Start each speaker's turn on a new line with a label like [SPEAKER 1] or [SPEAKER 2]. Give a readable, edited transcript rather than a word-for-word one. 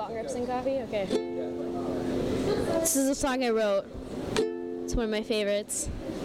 [SPEAKER 1] Long Rips and Coffee? Okay. This is a song I wrote. It's one of my favorites.